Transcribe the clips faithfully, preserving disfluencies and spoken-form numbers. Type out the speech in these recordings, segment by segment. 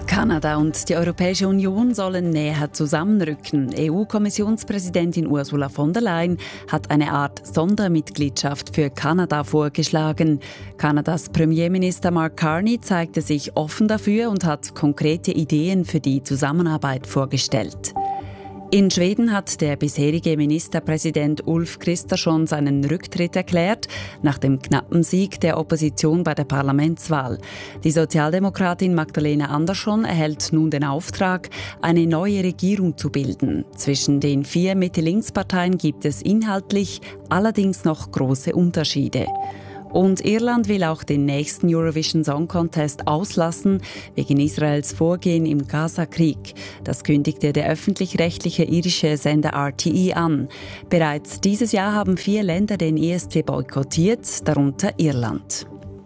Kanada und die Europäische Union sollen näher zusammenrücken. E U-Kommissionspräsidentin Ursula von der Leyen hat eine Art Sondermitgliedschaft für Kanada vorgeschlagen. Kanadas Premierminister Mark Carney zeigte sich offen dafür und hat konkrete Ideen für die Zusammenarbeit vorgestellt. In Schweden hat der bisherige Ministerpräsident Ulf Kristersson seinen Rücktritt erklärt, nach dem knappen Sieg der Opposition bei der Parlamentswahl. Die Sozialdemokratin Magdalena Andersson erhält nun den Auftrag, eine neue Regierung zu bilden. Zwischen den vier Mitte-Links-Parteien gibt es inhaltlich allerdings noch große Unterschiede. Und Irland will auch den nächsten Eurovision Song Contest auslassen, wegen Israels Vorgehen im Gaza-Krieg. Das kündigte der öffentlich-rechtliche irische Sender R T E an. Bereits dieses Jahr haben vier Länder den E S C boykottiert, darunter Irland.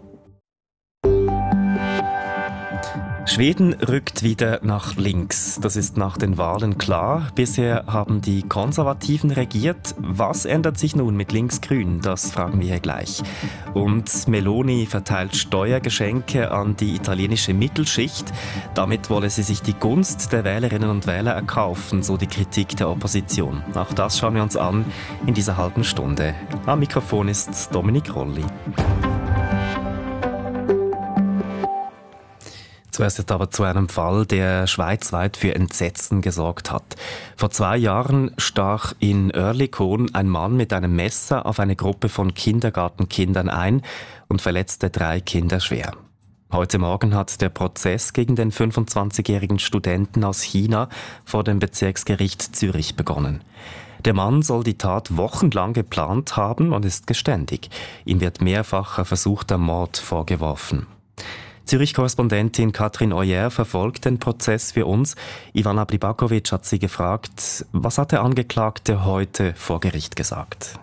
Schweden rückt wieder nach links. Das ist nach den Wahlen klar. Bisher haben die Konservativen regiert. Was ändert sich nun mit Linksgrün? Das fragen wir hier gleich. Und Meloni verteilt Steuergeschenke an die italienische Mittelschicht. Damit wolle sie sich die Gunst der Wählerinnen und Wähler erkaufen, so die Kritik der Opposition. Auch das schauen wir uns an in dieser halben Stunde. Am Mikrofon ist Dominik Rolli. Zuerst jetzt aber zu einem Fall, der schweizweit für Entsetzen gesorgt hat. Vor zwei Jahren stach in Oerlikon ein Mann mit einem Messer auf eine Gruppe von Kindergartenkindern ein und verletzte drei Kinder schwer. Heute Morgen hat der Prozess gegen den fünfundzwanzigjährigen Studenten aus China vor dem Bezirksgericht Zürich begonnen. Der Mann soll die Tat wochenlang geplant haben und ist geständig. Ihm wird mehrfacher versuchter Mord vorgeworfen. Zürich-Korrespondentin Katrin Oyer verfolgt den Prozess für uns. Ivana Blibakovic hat sie gefragt, was hat der Angeklagte heute vor Gericht gesagt?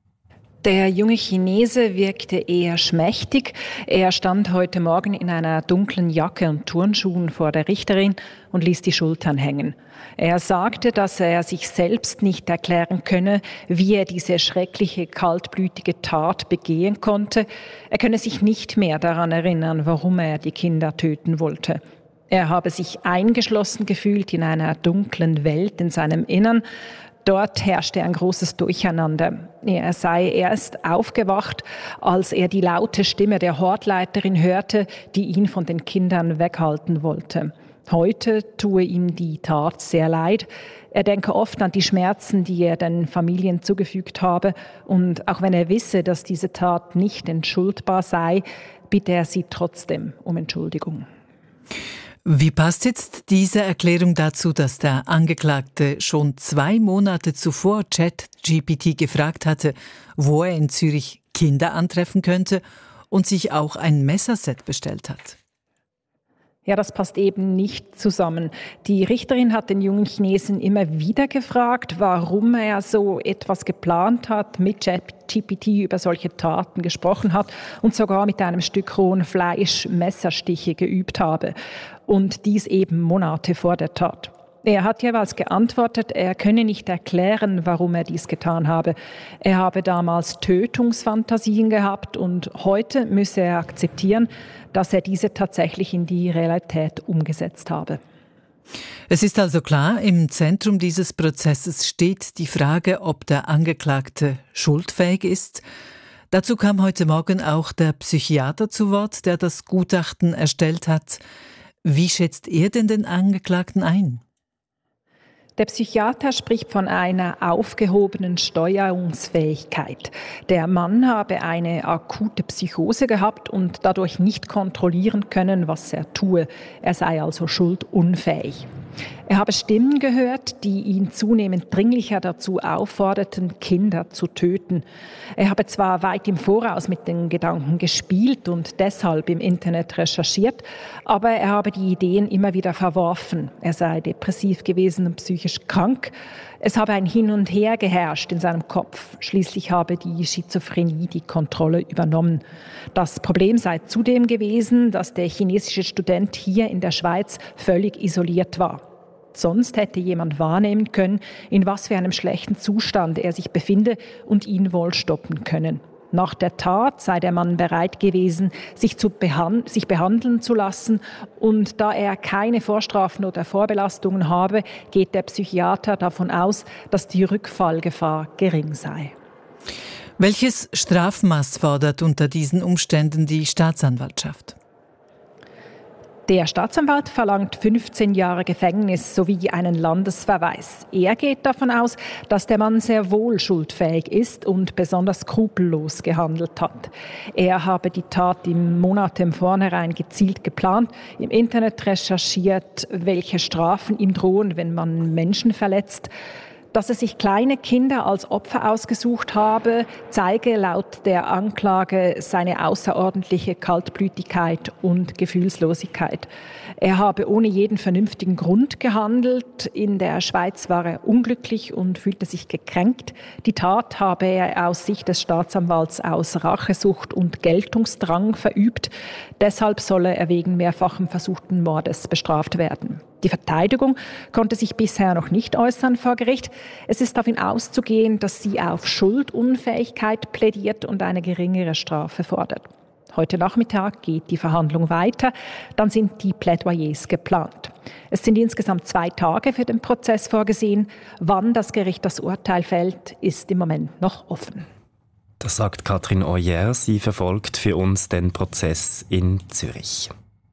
Der junge Chinese wirkte eher schmächtig. Er stand heute Morgen in einer dunklen Jacke und Turnschuhen vor der Richterin und ließ die Schultern hängen. Er sagte, dass er sich selbst nicht erklären könne, wie er diese schreckliche, kaltblütige Tat begehen konnte. Er könne sich nicht mehr daran erinnern, warum er die Kinder töten wollte. Er habe sich eingeschlossen gefühlt in einer dunklen Welt in seinem Innern. Dort herrschte ein großes Durcheinander. Er sei erst aufgewacht, als er die laute Stimme der Hortleiterin hörte, die ihn von den Kindern weghalten wollte. Heute tue ihm die Tat sehr leid. Er denke oft an die Schmerzen, die er den Familien zugefügt habe. Und auch wenn er wisse, dass diese Tat nicht entschuldbar sei, bitte er sie trotzdem um Entschuldigung. Wie passt jetzt diese Erklärung dazu, dass der Angeklagte schon zwei Monate zuvor ChatGPT gefragt hatte, wo er in Zürich Kinder antreffen könnte und sich auch ein Messerset bestellt hat? Ja, das passt eben nicht zusammen. Die Richterin hat den jungen Chinesen immer wieder gefragt, warum er so etwas geplant hat, mit ChatGPT über solche Taten gesprochen hat und sogar mit einem Stück rohen Fleisch Messerstiche geübt habe. Und dies eben Monate vor der Tat. Er hat jeweils geantwortet, er könne nicht erklären, warum er dies getan habe. Er habe damals Tötungsfantasien gehabt und heute müsse er akzeptieren, dass er diese tatsächlich in die Realität umgesetzt habe. Es ist also klar, im Zentrum dieses Prozesses steht die Frage, ob der Angeklagte schuldfähig ist. Dazu kam heute Morgen auch der Psychiater zu Wort, der das Gutachten erstellt hat. Wie schätzt er denn den Angeklagten ein? Der Psychiater spricht von einer aufgehobenen Steuerungsfähigkeit. Der Mann habe eine akute Psychose gehabt und dadurch nicht kontrollieren können, was er tue. Er sei also schuldunfähig. Er habe Stimmen gehört, die ihn zunehmend dringlicher dazu aufforderten, Kinder zu töten. Er habe zwar weit im Voraus mit den Gedanken gespielt und deshalb im Internet recherchiert, aber er habe die Ideen immer wieder verworfen. Er sei depressiv gewesen und psychisch krank. Es habe ein Hin und Her geherrscht in seinem Kopf. Schließlich habe die Schizophrenie die Kontrolle übernommen. Das Problem sei zudem gewesen, dass der chinesische Student hier in der Schweiz völlig isoliert war. Sonst hätte jemand wahrnehmen können, in was für einem schlechten Zustand er sich befinde und ihn wohl stoppen können. Nach der Tat sei der Mann bereit gewesen, sich, zu behand- sich behandeln zu lassen. Und da er keine Vorstrafen oder Vorbelastungen habe, geht der Psychiater davon aus, dass die Rückfallgefahr gering sei. Welches Strafmaß fordert unter diesen Umständen die Staatsanwaltschaft? Der Staatsanwalt verlangt fünfzehn Jahre Gefängnis sowie einen Landesverweis. Er geht davon aus, dass der Mann sehr wohl schuldfähig ist und besonders skrupellos gehandelt hat. Er habe die Tat im Monat im Vornherein gezielt geplant, im Internet recherchiert, welche Strafen ihm drohen, wenn man Menschen verletzt. Dass er sich kleine Kinder als Opfer ausgesucht habe, zeige laut der Anklage seine außerordentliche Kaltblütigkeit und Gefühlslosigkeit. Er habe ohne jeden vernünftigen Grund gehandelt. In der Schweiz war er unglücklich und fühlte sich gekränkt. Die Tat habe er aus Sicht des Staatsanwalts aus Rachesucht und Geltungsdrang verübt. Deshalb solle er wegen mehrfachen versuchten Mordes bestraft werden. Die Verteidigung konnte sich bisher noch nicht äußern vor Gericht. Es ist davon auszugehen, dass sie auf Schuldunfähigkeit plädiert und eine geringere Strafe fordert. Heute Nachmittag geht die Verhandlung weiter. Dann sind die Plädoyers geplant. Es sind insgesamt zwei Tage für den Prozess vorgesehen. Wann das Gericht das Urteil fällt, ist im Moment noch offen. Das sagt Katrin Oyer. Sie verfolgt für uns den Prozess in Zürich.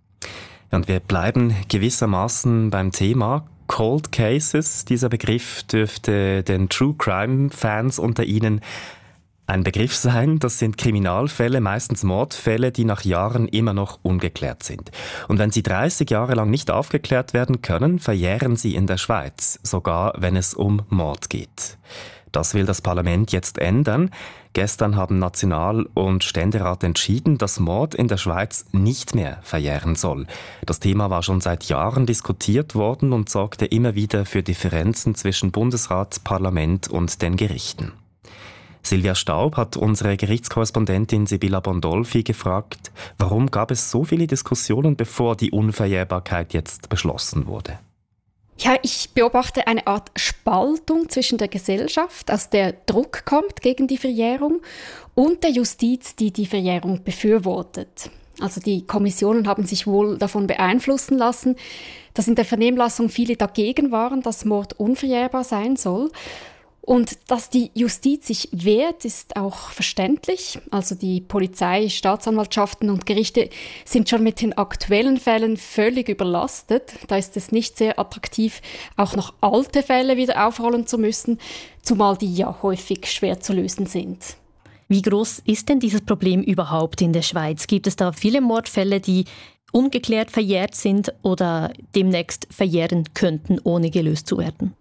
Und wir bleiben gewissermaßen beim Thema Cold Cases. Dieser Begriff dürfte den True Crime Fans unter Ihnen ein Begriff sein. Das sind Kriminalfälle, meistens Mordfälle, die nach Jahren immer noch ungeklärt sind. Und wenn sie dreißig Jahre lang nicht aufgeklärt werden können, verjähren sie in der Schweiz, sogar wenn es um Mord geht. Das will das Parlament jetzt ändern. Gestern haben National- und Ständerat entschieden, dass Mord in der Schweiz nicht mehr verjähren soll. Das Thema war schon seit Jahren diskutiert worden und sorgte immer wieder für Differenzen zwischen Bundesrat, Parlament und den Gerichten. Silvia Staub hat unsere Gerichtskorrespondentin Sibylla Bondolfi gefragt, warum gab es so viele Diskussionen, bevor die Unverjährbarkeit jetzt beschlossen wurde? Ja, ich beobachte eine Art Spaltung zwischen der Gesellschaft, aus der Druck kommt gegen die Verjährung, und der Justiz, die die Verjährung befürwortet. Also die Kommissionen haben sich wohl davon beeinflussen lassen, dass in der Vernehmlassung viele dagegen waren, dass Mord unverjährbar sein soll. Und dass die Justiz sich wehrt, ist auch verständlich. Also die Polizei, Staatsanwaltschaften und Gerichte sind schon mit den aktuellen Fällen völlig überlastet. Da ist es nicht sehr attraktiv, auch noch alte Fälle wieder aufrollen zu müssen, zumal die ja häufig schwer zu lösen sind. Wie groß ist denn dieses Problem überhaupt in der Schweiz? Gibt es da viele Mordfälle, die ungeklärt verjährt sind oder demnächst verjähren könnten, ohne gelöst zu werden?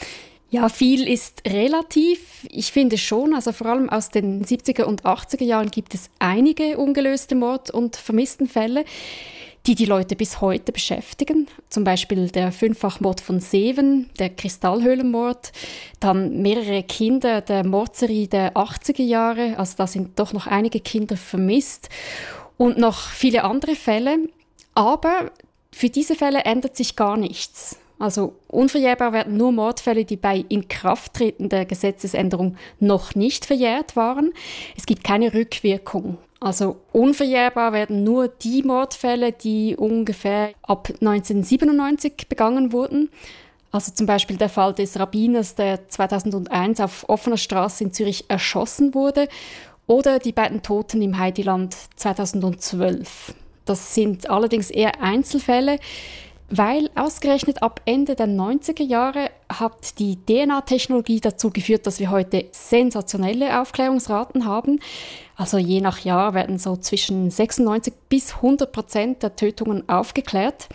Ja, viel ist relativ. Ich finde schon, also vor allem aus den siebziger und achtziger Jahren gibt es einige ungelöste Mord- und Vermisstenfälle, die die Leute bis heute beschäftigen. Zum Beispiel der Fünffachmord von Seven, der Kristallhöhlenmord, dann mehrere Kinder der Mordserie der achtziger Jahre, also da sind doch noch einige Kinder vermisst und noch viele andere Fälle. Aber für diese Fälle ändert sich gar nichts. Also unverjährbar werden nur Mordfälle, die bei Inkrafttreten der Gesetzesänderung noch nicht verjährt waren. Es gibt keine Rückwirkung. Also unverjährbar werden nur die Mordfälle, die ungefähr ab neunzehnhundertsiebenundneunzig begangen wurden. Also zum Beispiel der Fall des Rabbiners, der zweitausendeins auf offener Straße in Zürich erschossen wurde, oder die beiden Toten im Heideland zweitausendzwölf. Das sind allerdings eher Einzelfälle, weil ausgerechnet ab Ende der neunziger Jahre hat die D N A-Technologie dazu geführt, dass wir heute sensationelle Aufklärungsraten haben. Also je nach Jahr werden so zwischen sechsundneunzig bis hundert Prozent der Tötungen aufgeklärt.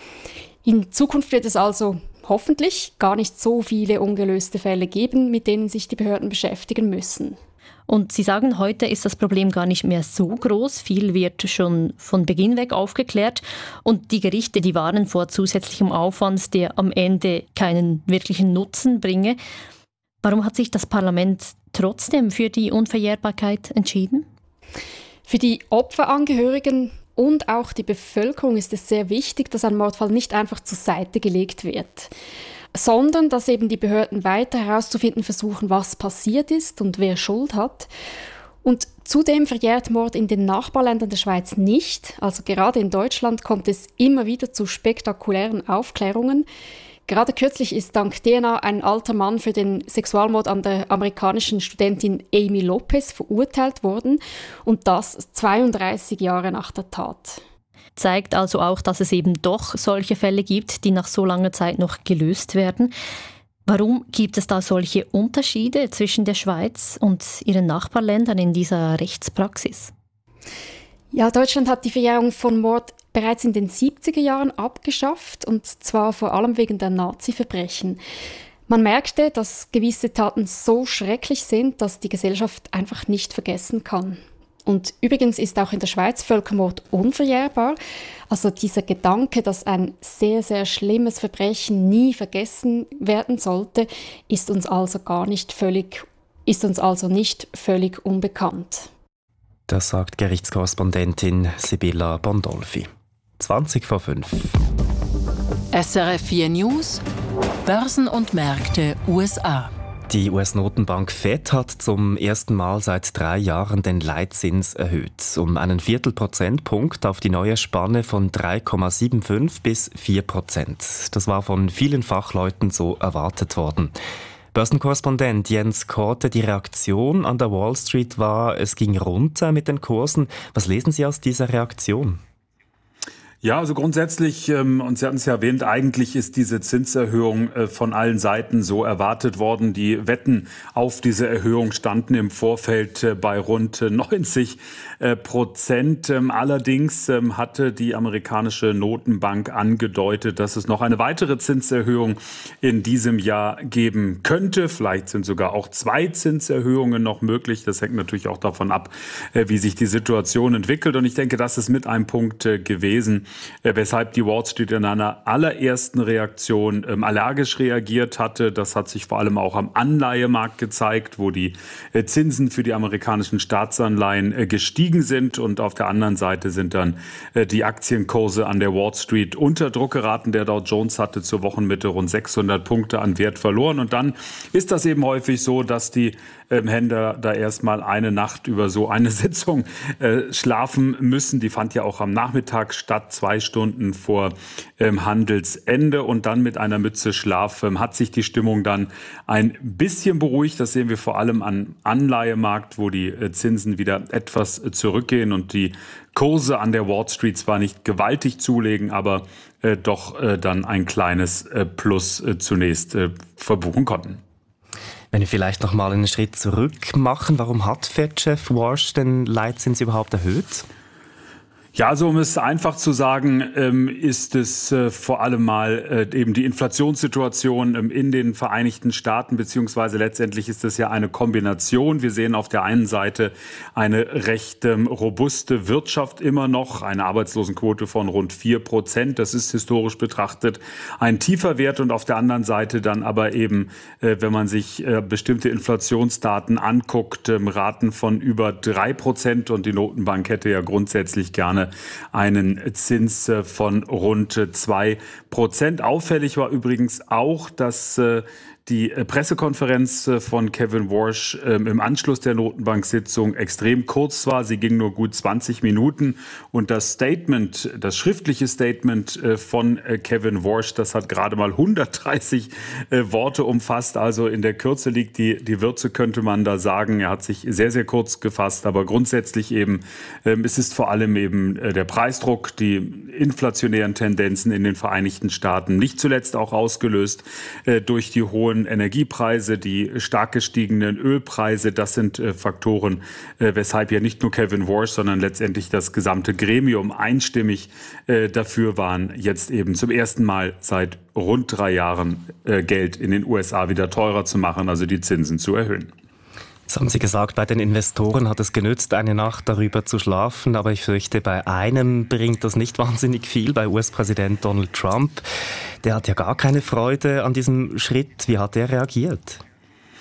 In Zukunft wird es also hoffentlich gar nicht so viele ungelöste Fälle geben, mit denen sich die Behörden beschäftigen müssen. Und Sie sagen, heute ist das Problem gar nicht mehr so groß. Viel wird schon von Beginn weg aufgeklärt. Und die Gerichte, die warnen vor zusätzlichem Aufwand, der am Ende keinen wirklichen Nutzen bringe. Warum hat sich das Parlament trotzdem für die Unverjährbarkeit entschieden? Für die Opferangehörigen und auch die Bevölkerung ist es sehr wichtig, dass ein Mordfall nicht einfach zur Seite gelegt wird, sondern dass eben die Behörden weiter herauszufinden versuchen, was passiert ist und wer Schuld hat. Und Zudem verjährt Mord in den Nachbarländern der Schweiz nicht. Also gerade in Deutschland kommt es immer wieder zu spektakulären Aufklärungen. Gerade kürzlich ist dank D N A ein alter Mann für den Sexualmord an der amerikanischen Studentin Amy Lopez verurteilt worden. Und das zweiunddreißig Jahre nach der Tat. Zeigt also auch, dass es eben doch solche Fälle gibt, die nach so langer Zeit noch gelöst werden. Warum gibt es da solche Unterschiede zwischen der Schweiz und ihren Nachbarländern in dieser Rechtspraxis? Ja, Deutschland hat die Verjährung von Mord bereits in den siebziger Jahren abgeschafft, und zwar vor allem wegen der Nazi-Verbrechen. Man merkte, dass gewisse Taten so schrecklich sind, dass die Gesellschaft einfach nicht vergessen kann. Und übrigens ist auch in der Schweiz Völkermord unverjährbar. Also dieser Gedanke, dass ein sehr, sehr schlimmes Verbrechen nie vergessen werden sollte, ist uns also gar nicht völlig, ist uns also nicht völlig unbekannt. Das sagt Gerichtskorrespondentin Sibylla Bondolfi. zwanzig vor fünf. S R F vier News, Börsen und Märkte U S A. Die U S-Notenbank Fed hat zum ersten Mal seit drei Jahren den Leitzins erhöht, um einen Viertelprozentpunkt auf die neue Spanne von drei Komma fünfundsiebzig bis vier Prozent. Das war von vielen Fachleuten so erwartet worden. Börsenkorrespondent Jens Korte, die Reaktion an der Wall Street war, es ging runter mit den Kursen. Was lesen Sie aus dieser Reaktion? Ja, also grundsätzlich, ähm, und Sie hatten es ja erwähnt, eigentlich ist diese Zinserhöhung äh, von allen Seiten so erwartet worden. Die Wetten auf diese Erhöhung standen im Vorfeld äh, bei rund neunzig äh, Prozent. Ähm, allerdings ähm, hatte die amerikanische Notenbank angedeutet, dass es noch eine weitere Zinserhöhung in diesem Jahr geben könnte. Vielleicht sind sogar auch zwei Zinserhöhungen noch möglich. Das hängt natürlich auch davon ab, äh, wie sich die Situation entwickelt. Und ich denke, das ist mit einem Punkt äh, gewesen, weshalb die Wall Street in einer allerersten Reaktion ähm, allergisch reagiert hatte. Das hat sich vor allem auch am Anleihemarkt gezeigt, wo die äh, Zinsen für die amerikanischen Staatsanleihen äh, gestiegen sind. Und auf der anderen Seite sind dann äh, die Aktienkurse an der Wall Street unter Druck geraten. Der Dow Jones hatte zur Wochenmitte rund sechshundert Punkte an Wert verloren. Und dann ist das eben häufig so, dass die ähm, Händler da erstmal eine Nacht über so eine Sitzung äh, schlafen müssen. Die fand ja auch am Nachmittag statt, zwei Stunden vor ähm, Handelsende, und dann mit einer Mütze Schlaf ähm, hat sich die Stimmung dann ein bisschen beruhigt. Das sehen wir vor allem am Anleihemarkt, wo die äh, Zinsen wieder etwas äh, zurückgehen und die Kurse an der Wall Street zwar nicht gewaltig zulegen, aber äh, doch äh, dann ein kleines äh, Plus äh, zunächst äh, verbuchen konnten. Wenn wir vielleicht noch mal einen Schritt zurück machen, warum hat Fed-Chef Warsh den Leitzins überhaupt erhöht? Ja, also um es einfach zu sagen, ähm, ist es äh, vor allem mal äh, eben die Inflationssituation ähm, in den Vereinigten Staaten, beziehungsweise letztendlich ist es ja eine Kombination. Wir sehen auf der einen Seite eine recht ähm, robuste Wirtschaft immer noch, eine Arbeitslosenquote von rund vier Prozent. Das ist historisch betrachtet ein tiefer Wert, und auf der anderen Seite dann aber eben, äh, wenn man sich äh, bestimmte Inflationsdaten anguckt, ähm, Raten von über drei Prozent, und die Notenbank hätte ja grundsätzlich gerne einen Zins von rund zwei Prozent. Auffällig war übrigens auch, dass die Pressekonferenz von Kevin Warsh im Anschluss der Notenbank-Sitzung extrem kurz war. Sie ging nur gut zwanzig Minuten. Und das Statement, das schriftliche Statement von Kevin Warsh, das hat gerade mal hundertdreißig Worte umfasst. Also in der Kürze liegt die, die Würze, könnte man da sagen. Er hat sich sehr, sehr kurz gefasst. Aber grundsätzlich eben, es ist vor allem eben der Preisdruck, die inflationären Tendenzen in den Vereinigten Staaten, nicht zuletzt auch ausgelöst durch die hohen Energiepreise, die stark gestiegenen Ölpreise. Das sind äh, Faktoren, äh, weshalb ja nicht nur Kevin Warsh, sondern letztendlich das gesamte Gremium einstimmig äh, dafür waren, jetzt eben zum ersten Mal seit rund drei Jahren äh, Geld in den U S A wieder teurer zu machen, also die Zinsen zu erhöhen. Jetzt haben Sie gesagt, bei den Investoren hat es genützt, eine Nacht darüber zu schlafen, aber ich fürchte, bei einem bringt das nicht wahnsinnig viel, bei U S-Präsident Donald Trump. Der hat ja gar keine Freude an diesem Schritt. Wie hat er reagiert?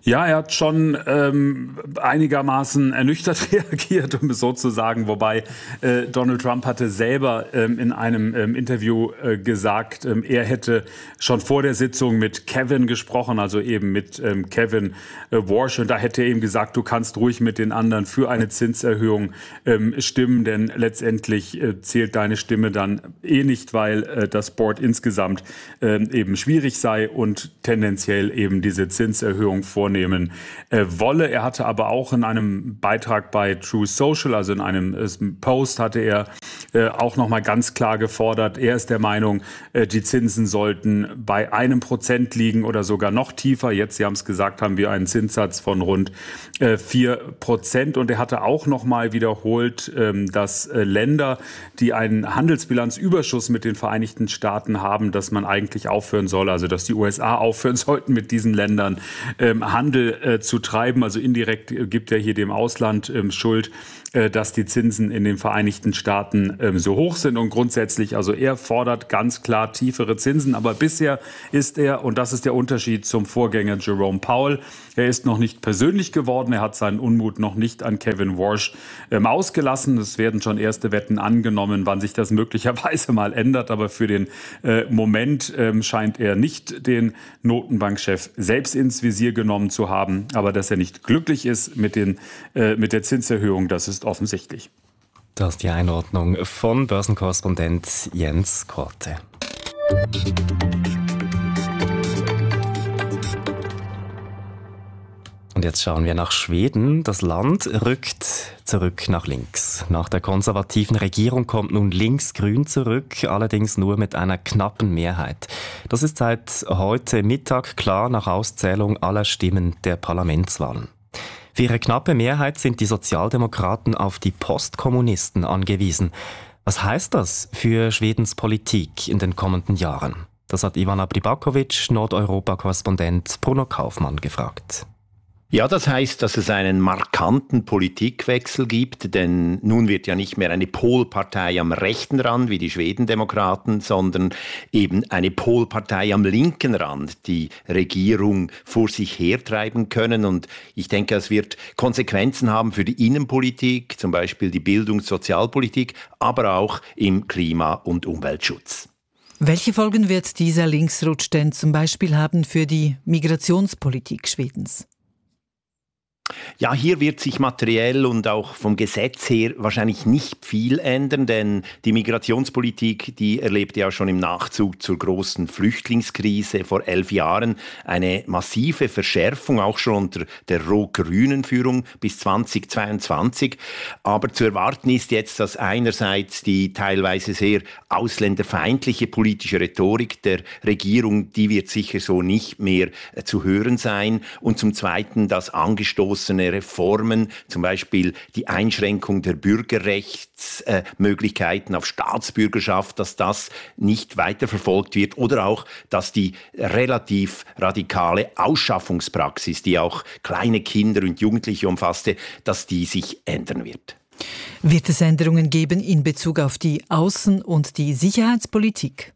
Ja, er hat schon ähm, einigermaßen ernüchtert reagiert, um es so zu sagen. Wobei äh, Donald Trump hatte selber ähm, in einem ähm, Interview äh, gesagt, ähm, er hätte schon vor der Sitzung mit Kevin gesprochen, also eben mit ähm, Kevin äh, Warsh. Und da hätte er ihm gesagt, du kannst ruhig mit den anderen für eine Zinserhöhung ähm, stimmen, denn letztendlich äh, zählt deine Stimme dann eh nicht, weil äh, das Board insgesamt äh, eben schwierig sei und tendenziell eben diese Zinserhöhung vornehmen äh, wolle. Er hatte aber auch in einem Beitrag bei Truth Social, also in einem äh, Post, hatte er äh, auch nochmal ganz klar gefordert, er ist der Meinung, äh, die Zinsen sollten bei einem Prozent liegen oder sogar noch tiefer. Jetzt, Sie haben es gesagt, haben wir einen Zinssatz von rund äh, vier Prozent. Und er hatte auch nochmal wiederholt, ähm, dass äh, Länder, die einen Handelsbilanzüberschuss mit den Vereinigten Staaten haben, dass man eigentlich aufhören soll, also dass die U S A aufhören sollten, mit diesen Ländern ähm, Handel äh, zu treiben. Also indirekt äh, gibt er hier dem Ausland ähm, Schuld, äh, dass die Zinsen in den Vereinigten Staaten ähm, so hoch sind. Und grundsätzlich, also er fordert ganz klar tiefere Zinsen. Aber bisher ist er, und das ist der Unterschied zum Vorgänger Jerome Powell, er ist noch nicht persönlich geworden. Er hat seinen Unmut noch nicht an Kevin Warsh ähm, ausgelassen. Es werden schon erste Wetten angenommen, wann sich das möglicherweise mal ändert. Aber für den äh, Moment ähm, scheint er nicht den Notenbankchef selbst ins Visier genommen zu haben. Aber dass er nicht glücklich ist mit, den, äh, mit der Zinserhöhung, das ist offensichtlich. Das ist die Einordnung von Börsenkorrespondent Jens Korte. Und jetzt schauen wir nach Schweden. Das Land rückt zurück nach links. Nach der konservativen Regierung kommt nun links-grün zurück, allerdings nur mit einer knappen Mehrheit. Das ist seit heute Mittag klar nach Auszählung aller Stimmen der Parlamentswahlen. Für ihre knappe Mehrheit sind die Sozialdemokraten auf die Postkommunisten angewiesen. Was heißt das für Schwedens Politik in den kommenden Jahren? Das hat Ivana Pribakovic, Nordeuropa-Korrespondent Bruno Kaufmann, gefragt. Ja, das heißt, dass es einen markanten Politikwechsel gibt, denn nun wird ja nicht mehr eine Polpartei am rechten Rand wie die Schwedendemokraten, sondern eben eine Polpartei am linken Rand die Regierung vor sich hertreiben können. Und ich denke, es wird Konsequenzen haben für die Innenpolitik, zum Beispiel die Bildungs- und Sozialpolitik, aber auch im Klima- und Umweltschutz. Welche Folgen wird dieser Linksrutsch denn zum Beispiel haben für die Migrationspolitik Schwedens? Ja, hier wird sich materiell und auch vom Gesetz her wahrscheinlich nicht viel ändern, denn die Migrationspolitik, die erlebte ja schon im Nachzug zur großen Flüchtlingskrise vor elf Jahren eine massive Verschärfung, auch schon unter der rot-grünen Führung bis zweitausendzweiundzwanzig. Aber zu erwarten ist jetzt, dass einerseits die teilweise sehr ausländerfeindliche politische Rhetorik der Regierung, die wird sicher so nicht mehr äh, zu hören sein, und zum Zweiten das angestoßene Reformen, zum Beispiel die Einschränkung der Bürgerrechtsmöglichkeiten äh, auf Staatsbürgerschaft, dass das nicht weiterverfolgt wird, oder auch, dass die relativ radikale Ausschaffungspraxis, die auch kleine Kinder und Jugendliche umfasste, dass die sich ändern wird. Wird es Änderungen geben in Bezug auf die Außen- und die Sicherheitspolitik?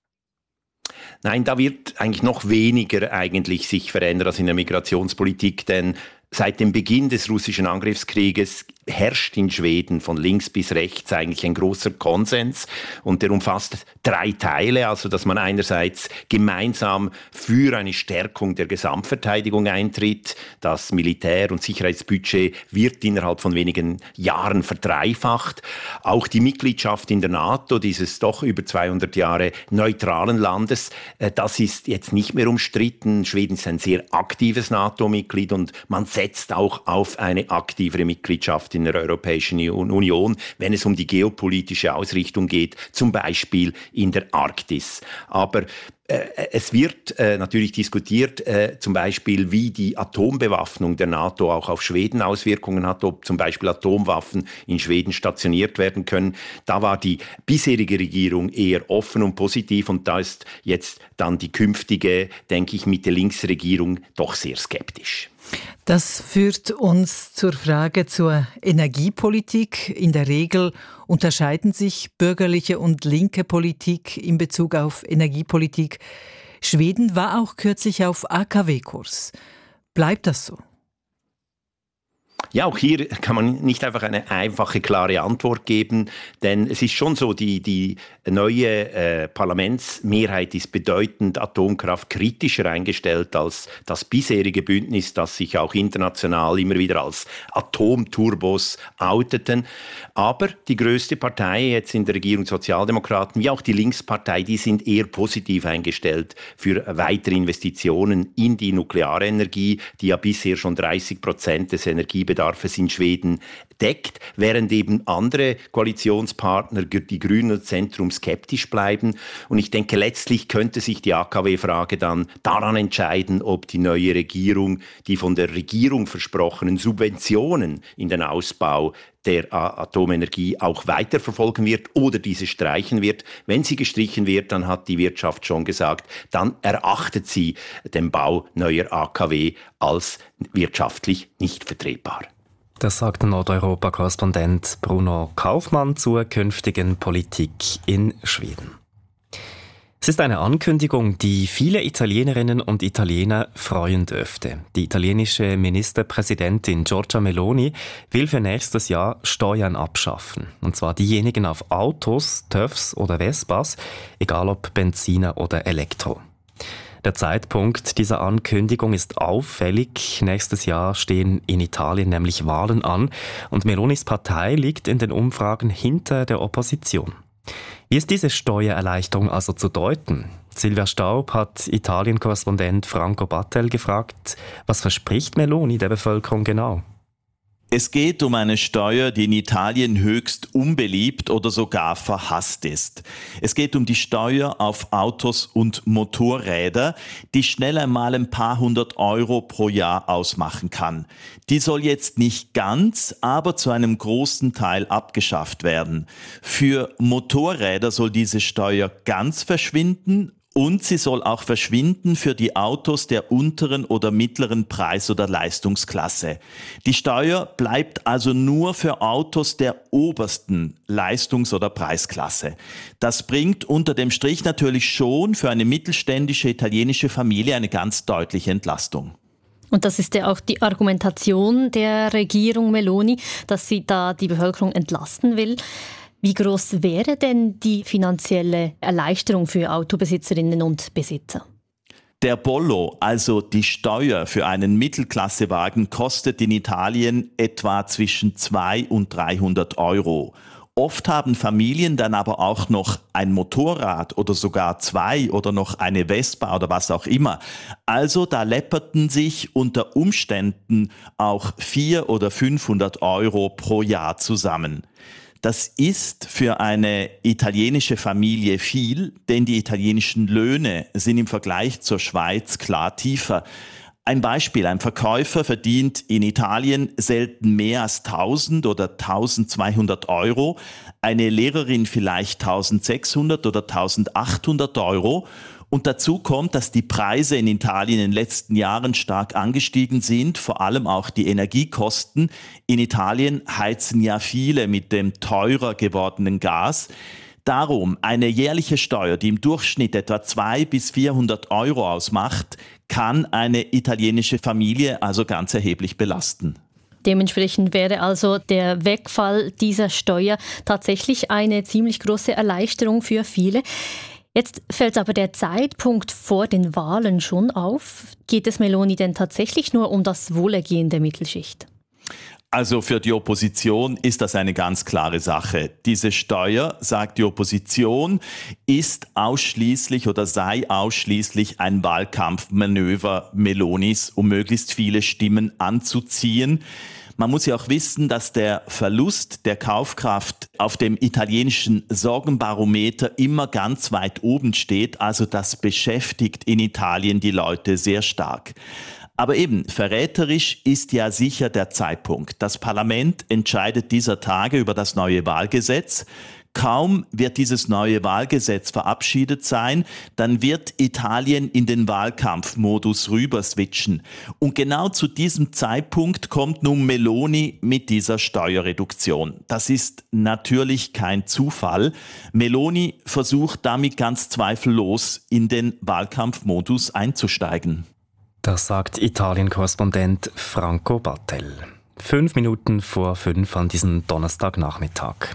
Nein, da wird eigentlich noch weniger eigentlich sich verändern als in der Migrationspolitik, denn seit dem Beginn des russischen Angriffskrieges herrscht in Schweden von links bis rechts eigentlich ein großer Konsens, und der umfasst drei Teile, also dass man einerseits gemeinsam für eine Stärkung der Gesamtverteidigung eintritt. Das Militär- und Sicherheitsbudget wird innerhalb von wenigen Jahren verdreifacht. Auch die Mitgliedschaft in der NATO, dieses doch über zweihundert Jahre neutralen Landes, das ist jetzt nicht mehr umstritten. Schweden ist ein sehr aktives NATO-Mitglied und man setzt auch auf eine aktivere Mitgliedschaft in der Europäischen Union, wenn es um die geopolitische Ausrichtung geht, zum Beispiel in der Arktis. Aber äh, es wird äh, natürlich diskutiert, äh, zum Beispiel, wie die Atombewaffnung der NATO auch auf Schweden Auswirkungen hat, ob zum Beispiel Atomwaffen in Schweden stationiert werden können. Da war die bisherige Regierung eher offen und positiv, und da ist jetzt dann die künftige, denke ich, Mitte-Links-Regierung doch sehr skeptisch. Das führt uns zur Frage zur Energiepolitik. In der Regel unterscheiden sich bürgerliche und linke Politik in Bezug auf Energiepolitik. Schweden war auch kürzlich auf A K W-Kurs. Bleibt das so? Ja, auch hier kann man nicht einfach eine einfache, klare Antwort geben, denn es ist schon so, die, die neue äh, Parlamentsmehrheit ist bedeutend atomkraftkritischer eingestellt als das bisherige Bündnis, das sich auch international immer wieder als Atomturbos outeten. Aber die größte Partei jetzt in der Regierung, Sozialdemokraten, wie auch die Linkspartei, die sind eher positiv eingestellt für weitere Investitionen in die Nuklearenergie, die ja bisher schon dreißig Prozent des Energiebedarfs in Schweden deckt, während eben andere Koalitionspartner, die Grünen und Zentrum, skeptisch bleiben. Und ich denke, letztlich könnte sich die A K W-Frage dann daran entscheiden, ob die neue Regierung die von der Regierung versprochenen Subventionen in den Ausbau der Atomenergie auch weiterverfolgen wird oder diese streichen wird. Wenn sie gestrichen wird, dann hat die Wirtschaft schon gesagt, dann erachtet sie den Bau neuer A K W als wirtschaftlich nicht vertretbar. Das sagt der Nordeuropa-Korrespondent Bruno Kaufmann zur künftigen Politik in Schweden. Es ist eine Ankündigung, die viele Italienerinnen und Italiener freuen dürfte. Die italienische Ministerpräsidentin Giorgia Meloni will für nächstes Jahr Steuern abschaffen. Und zwar diejenigen auf Autos, T Ö Vs oder Vespas, egal ob Benziner oder Elektro. Der Zeitpunkt dieser Ankündigung ist auffällig. Nächstes Jahr stehen in Italien nämlich Wahlen an und Melonis Partei liegt in den Umfragen hinter der Opposition. Wie ist diese Steuererleichterung also zu deuten? Silvia Staub hat Italien-Korrespondent Franco Battel gefragt, was verspricht Meloni der Bevölkerung genau? Es geht um eine Steuer, die in Italien höchst unbeliebt oder sogar verhasst ist. Es geht um die Steuer auf Autos und Motorräder, die schnell einmal ein paar hundert Euro pro Jahr ausmachen kann. Die soll jetzt nicht ganz, aber zu einem großen Teil abgeschafft werden. Für Motorräder soll diese Steuer ganz verschwinden. Und sie soll auch verschwinden für die Autos der unteren oder mittleren Preis- oder Leistungsklasse. Die Steuer bleibt also nur für Autos der obersten Leistungs- oder Preisklasse. Das bringt unter dem Strich natürlich schon für eine mittelständische italienische Familie eine ganz deutliche Entlastung. Und das ist ja auch die Argumentation der Regierung Meloni, dass sie da die Bevölkerung entlasten will. Wie groß wäre denn die finanzielle Erleichterung für Autobesitzerinnen und Besitzer? Der Bollo, also die Steuer für einen Mittelklassewagen, kostet in Italien etwa zwischen zweihundert und dreihundert Euro. Oft haben Familien dann aber auch noch ein Motorrad oder sogar zwei oder noch eine Vespa oder was auch immer. Also da läpperten sich unter Umständen auch vierhundert oder fünfhundert Euro pro Jahr zusammen. Das ist für eine italienische Familie viel, denn die italienischen Löhne sind im Vergleich zur Schweiz klar tiefer. Ein Beispiel, ein Verkäufer verdient in Italien selten mehr als tausend oder eintausendzweihundert Euro, eine Lehrerin vielleicht eintausendsechshundert oder eintausendachthundert Euro. Und dazu kommt, dass die Preise in Italien in den letzten Jahren stark angestiegen sind, vor allem auch die Energiekosten. In Italien heizen ja viele mit dem teurer gewordenen Gas. Darum eine jährliche Steuer, die im Durchschnitt etwa zweihundert bis vierhundert Euro ausmacht, kann eine italienische Familie also ganz erheblich belasten. Dementsprechend wäre also der Wegfall dieser Steuer tatsächlich eine ziemlich große Erleichterung für viele. Jetzt fällt aber der Zeitpunkt vor den Wahlen schon auf. Geht es Meloni denn tatsächlich nur um das Wohlergehen der Mittelschicht? Also für die Opposition ist das eine ganz klare Sache. Diese Steuer, sagt die Opposition, ist ausschließlich oder sei ausschließlich ein Wahlkampfmanöver Melonis, um möglichst viele Stimmen anzuziehen. Man muss ja auch wissen, dass der Verlust der Kaufkraft auf dem italienischen Sorgenbarometer immer ganz weit oben steht. Also das beschäftigt in Italien die Leute sehr stark. Aber eben, verräterisch ist ja sicher der Zeitpunkt. Das Parlament entscheidet dieser Tage über das neue Wahlgesetz. Kaum wird dieses neue Wahlgesetz verabschiedet sein, dann wird Italien in den Wahlkampfmodus rüber switchen. Und genau zu diesem Zeitpunkt kommt nun Meloni mit dieser Steuerreduktion. Das ist natürlich kein Zufall. Meloni versucht damit ganz zweifellos in den Wahlkampfmodus einzusteigen. Das sagt Italien-Korrespondent Franco Battel. Fünf Minuten vor fünf an diesem Donnerstagnachmittag.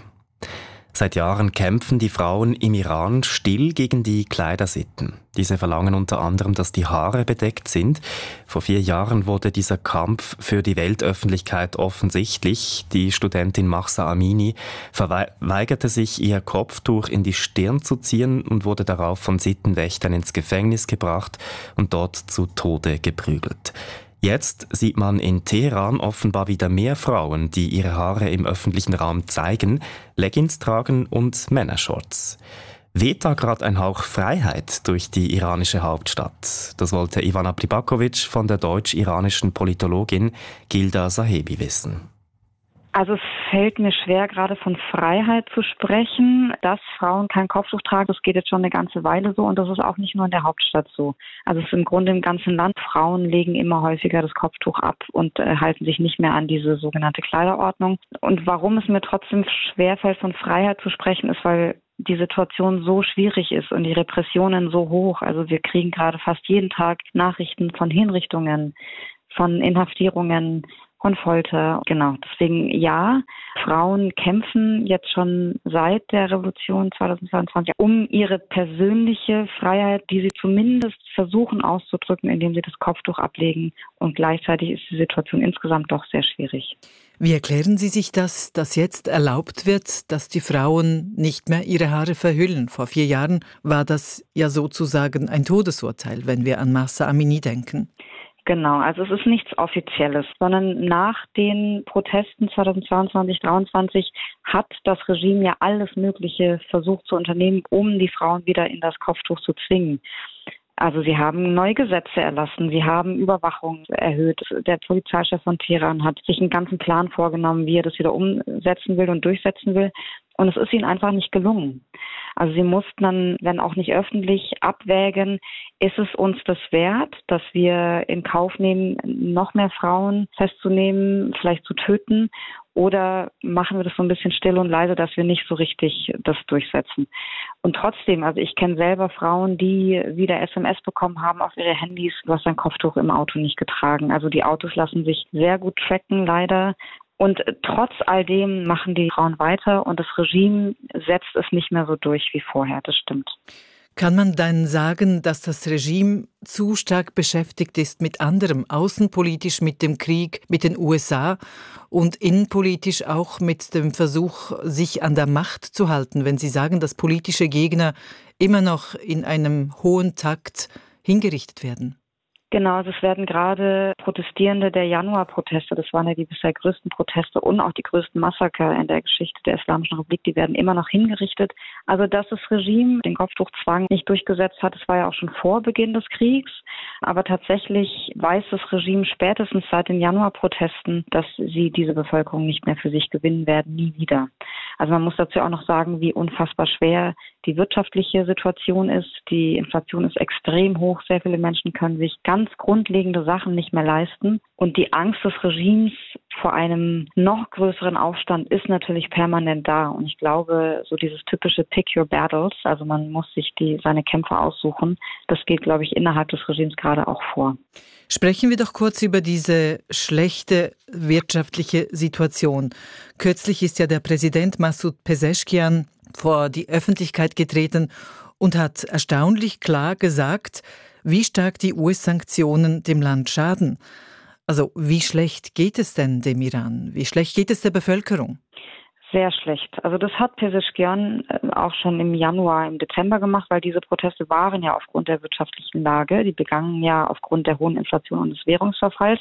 Seit Jahren kämpfen die Frauen im Iran still gegen die Kleidersitten. Diese verlangen unter anderem, dass die Haare bedeckt sind. Vor vier Jahren wurde dieser Kampf für die Weltöffentlichkeit offensichtlich. Die Studentin Mahsa Amini verweigerte sich, ihr Kopftuch in die Stirn zu ziehen und wurde darauf von Sittenwächtern ins Gefängnis gebracht und dort zu Tode geprügelt. Jetzt sieht man in Teheran offenbar wieder mehr Frauen, die ihre Haare im öffentlichen Raum zeigen, Leggings tragen und Männershorts. Weht da gerade ein Hauch Freiheit durch die iranische Hauptstadt? Das wollte Ivana Pribakovic von der deutsch-iranischen Politologin Gilda Sahebi wissen. Also es fällt mir schwer, gerade von Freiheit zu sprechen, dass Frauen kein Kopftuch tragen. Das geht jetzt schon eine ganze Weile so und das ist auch nicht nur in der Hauptstadt so. Also es ist im Grunde im ganzen Land. Frauen legen immer häufiger das Kopftuch ab und äh, halten sich nicht mehr an diese sogenannte Kleiderordnung. Und warum es mir trotzdem schwerfällt, von Freiheit zu sprechen, ist, weil die Situation so schwierig ist und die Repressionen so hoch. Also wir kriegen gerade fast jeden Tag Nachrichten von Hinrichtungen, von Inhaftierungen, von Folter. Genau, deswegen ja, Frauen kämpfen jetzt schon seit der Revolution zweitausendzweiundzwanzig um ihre persönliche Freiheit, die sie zumindest versuchen auszudrücken, indem sie das Kopftuch ablegen. Und gleichzeitig ist die Situation insgesamt doch sehr schwierig. Wie erklären Sie sich das, dass jetzt erlaubt wird, dass die Frauen nicht mehr ihre Haare verhüllen? Vor vier Jahren war das ja sozusagen ein Todesurteil, wenn wir an Mahsa Amini denken. Genau, also es ist nichts Offizielles, sondern nach den Protesten zweitausendzweiundzwanzig, zweitausenddreiundzwanzig hat das Regime ja alles Mögliche versucht zu unternehmen, um die Frauen wieder in das Kopftuch zu zwingen. Also sie haben neue Gesetze erlassen, sie haben Überwachung erhöht. Der Polizeichef von Teheran hat sich einen ganzen Plan vorgenommen, wie er das wieder umsetzen will und durchsetzen will. Und es ist ihnen einfach nicht gelungen. Also sie mussten dann, wenn auch nicht öffentlich, abwägen, ist es uns das wert, dass wir in Kauf nehmen, noch mehr Frauen festzunehmen, vielleicht zu töten, oder machen wir das so ein bisschen still und leise, dass wir nicht so richtig das durchsetzen. Und trotzdem, also ich kenne selber Frauen, die wieder S M S bekommen haben auf ihre Handys, du hast dein Kopftuch im Auto nicht getragen. Also die Autos lassen sich sehr gut tracken, leider. Und trotz all dem machen die Frauen weiter und das Regime setzt es nicht mehr so durch wie vorher, das stimmt. Kann man dann sagen, dass das Regime zu stark beschäftigt ist mit anderem, außenpolitisch mit dem Krieg mit den U S A und innenpolitisch auch mit dem Versuch, sich an der Macht zu halten, wenn Sie sagen, dass politische Gegner immer noch in einem hohen Takt hingerichtet werden? Genau, also es werden gerade Protestierende der Januarproteste, das waren ja die bisher größten Proteste und auch die größten Massaker in der Geschichte der Islamischen Republik, die werden immer noch hingerichtet. Also dass das Regime den Kopftuchzwang nicht durchgesetzt hat, das war ja auch schon vor Beginn des Kriegs, aber tatsächlich weiß das Regime spätestens seit den Januarprotesten, dass sie diese Bevölkerung nicht mehr für sich gewinnen werden, nie wieder. Also man muss dazu auch noch sagen, wie unfassbar schwer die wirtschaftliche Situation ist. Die Inflation ist extrem hoch, sehr viele Menschen können sich ganz grundlegende Sachen nicht mehr leisten. Und die Angst des Regimes vor einem noch größeren Aufstand ist natürlich permanent da. Und ich glaube, so dieses typische Pick your battles, also man muss sich die, seine Kämpfe aussuchen, das geht, glaube ich, innerhalb des Regimes gerade auch vor. Sprechen wir doch kurz über diese schlechte wirtschaftliche Situation. Kürzlich ist ja der Präsident Massoud Pezeshkian vor die Öffentlichkeit getreten und hat erstaunlich klar gesagt, wie stark die U S-Sanktionen dem Land schaden. Also wie schlecht geht es denn dem Iran? Wie schlecht geht es der Bevölkerung? Sehr schlecht. Also das hat Pezeshkian auch schon im Januar, im Dezember gemacht, weil diese Proteste waren ja aufgrund der wirtschaftlichen Lage. Die begannen ja aufgrund der hohen Inflation und des Währungsverfalls.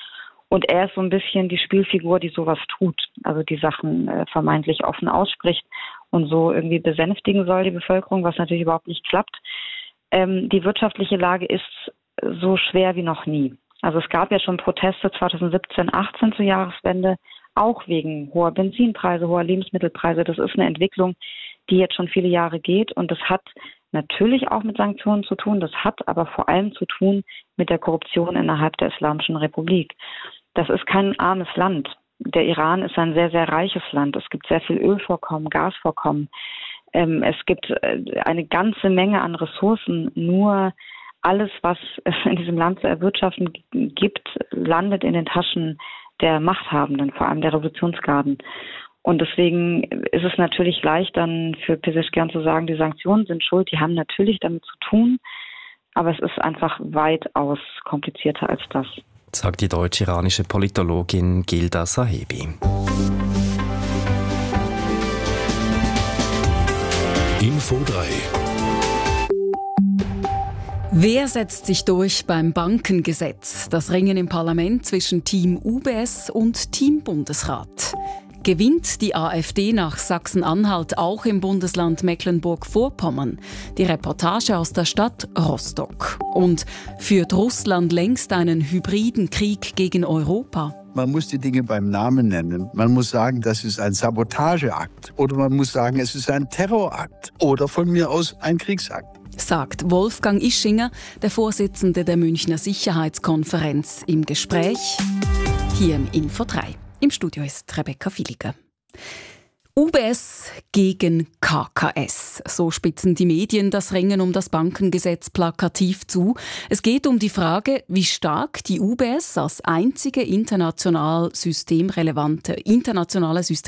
Und er ist so ein bisschen die Spielfigur, die sowas tut, also die Sachen äh, vermeintlich offen ausspricht und so irgendwie besänftigen soll, die Bevölkerung, was natürlich überhaupt nicht klappt. Ähm, die wirtschaftliche Lage ist so schwer wie noch nie. Also es gab ja schon Proteste zweitausendsiebzehn, achtzehn zur Jahreswende, auch wegen hoher Benzinpreise, hoher Lebensmittelpreise. Das ist eine Entwicklung, die jetzt schon viele Jahre geht und das hat natürlich auch mit Sanktionen zu tun, das hat aber vor allem zu tun mit der Korruption innerhalb der Islamischen Republik. Das ist kein armes Land. Der Iran ist ein sehr, sehr reiches Land. Es gibt sehr viel Ölvorkommen, Gasvorkommen. Ähm, es gibt äh, eine ganze Menge an Ressourcen. Nur alles, was es in diesem Land zu erwirtschaften gibt, landet in den Taschen der Machthabenden, vor allem der Revolutionsgarden. Und deswegen ist es natürlich leicht, dann für Pezeshkian zu sagen, die Sanktionen sind schuld, die haben natürlich damit zu tun, aber es ist einfach weitaus komplizierter als das. Sagt die deutsch-iranische Politologin Gilda Sahebi. Info drei. Wer setzt sich durch beim Bankengesetz? Das Ringen im Parlament zwischen Team U B S und Team Bundesrat. Gewinnt die AfD nach Sachsen-Anhalt auch im Bundesland Mecklenburg-Vorpommern? Die Reportage aus der Stadt Rostock. Und führt Russland längst einen hybriden Krieg gegen Europa? Man muss die Dinge beim Namen nennen. Man muss sagen, das ist ein Sabotageakt. Oder man muss sagen, es ist ein Terrorakt. Oder von mir aus ein Kriegsakt. Sagt Wolfgang Ischinger, der Vorsitzende der Münchner Sicherheitskonferenz, im Gespräch hier im Info drei. Im Studio ist Rebecca Villiger. U B S gegen K K S. So spitzen die Medien das Ringen um das Bankengesetz plakativ zu. Es geht um die Frage, wie stark die U B S als einzige international systemrelevante, internationale System